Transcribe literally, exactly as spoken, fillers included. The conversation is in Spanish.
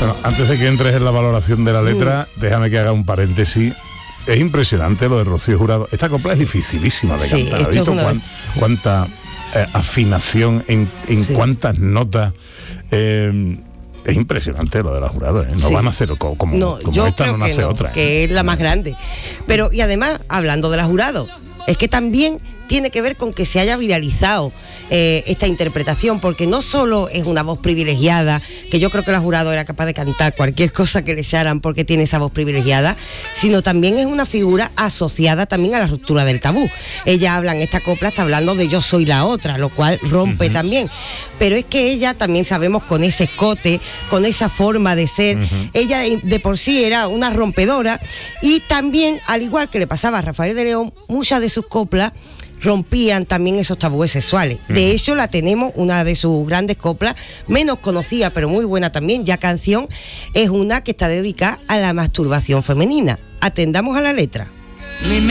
Bueno, antes de que entres en la valoración de la letra, mm. déjame que haga un paréntesis. Es impresionante lo de Rocío Jurado. Esta copla es dificilísima de sí, cantar. ¿Has visto cuán, cuánta eh, afinación, en, en sí. cuántas notas? Eh, es impresionante lo de la Jurado, ¿eh? No sí. van a ser como, como, no, como yo esta, creo no nace que no, otra. ¿eh? Que es la más grande. Pero, y además, hablando de la Jurado, es que también tiene que ver con que se haya viralizado eh, esta interpretación, porque no solo es una voz privilegiada, que yo creo que la Jurado era capaz de cantar cualquier cosa que le echaran porque tiene esa voz privilegiada, sino también es una figura asociada también a la ruptura del tabú. Ella habla en esta copla, está hablando de yo soy la otra, lo cual rompe uh-huh. también. Pero es que ella también sabemos con ese escote, con esa forma de ser, uh-huh. ella de, de por sí era una rompedora, y también, al igual que le pasaba a Rafael de León, muchas de sus coplas rompían también esos tabúes sexuales. Uh-huh. De hecho, la tenemos, una de sus grandes coplas, menos conocida, pero muy buena también, ya canción, es una que está dedicada a la masturbación femenina. Atendamos a la letra.